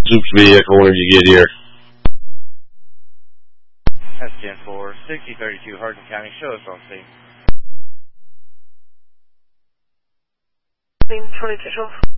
Zoop's vehicle whenever you get here. That's 10-4, 6032 Hardin County. Show us on scene. Scene 2212.